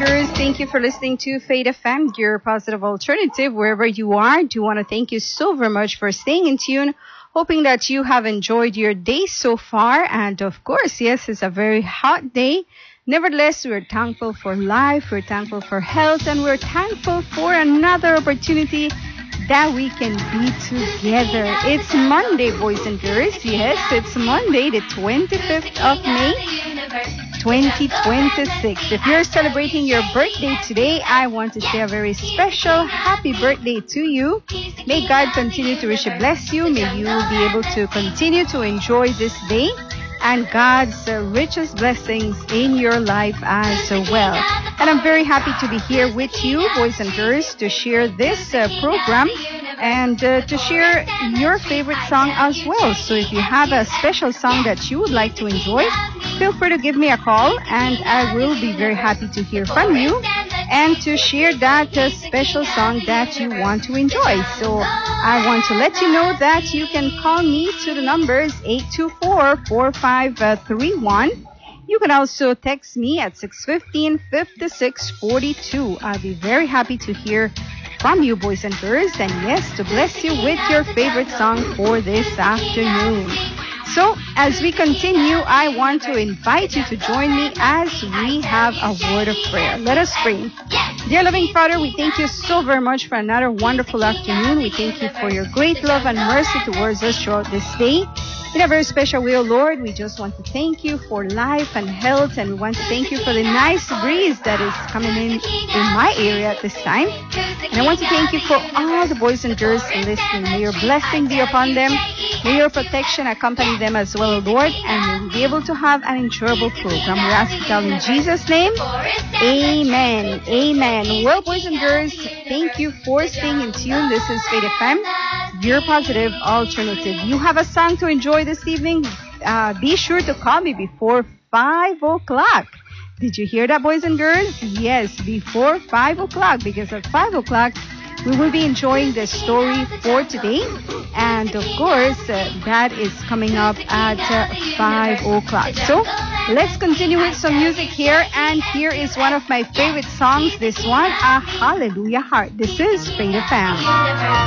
girls, thank you for listening to Faith FM, your positive alternative wherever you are. Do want to thank you so very much for staying in tune. Hoping that you have enjoyed your day so far. And of course, yes, it's a very hot day. Nevertheless, we're thankful for life, we're thankful for health, and we're thankful for another opportunity that we can be together. It's Monday, boys and girls. Yes, it's Monday, the 25th of May. 2026. If you're celebrating your birthday today, I want to say a very special happy birthday to you. May God continue to richly bless you. May you be able to continue to enjoy this day and God's richest blessings in your life as well. And I'm very happy to be here with you, boys and girls, to share this program and to share your favorite song as well. So if you have a special song that you would like to enjoy, feel free to give me a call and I will be very happy to hear from you and to share that special song that you want to enjoy. So I want to let you know that you can call me to the numbers 824-4531. You can also text me at 615-5642. I'll be very happy to hear from you, boys and girls, and yes, to bless you with your favorite song for this afternoon. So, as we continue, I want to invite you to join me as we have a word of prayer. Let us pray. Dear loving Father, we thank you so very much for another wonderful afternoon. We thank you for your great love and mercy towards us throughout this day. In a very special way, oh Lord, we just want to thank you for life and health, and we want to thank you for the nice breeze that is coming in my area at this time. And I want to thank you for all the boys and girls listening. May your blessing be upon them. May your protection accompany them as well, Lord, and may we be able to have an enjoyable program. We ask it all in Jesus' name. Amen. Amen. Well, boys and girls, thank you for staying in tune. This is Faith FM, your positive alternative. You have a song to enjoy this evening? Be sure to call me before 5 o'clock. Did you hear that, boys and girls? Yes, before 5 o'clock, because at 5 o'clock, we will be enjoying the story for today. And of course, that is coming up at 5 o'clock. So let's continue with some music here. And here is one of my favorite songs. This one, A Hallelujah Heart. This is Faith FM.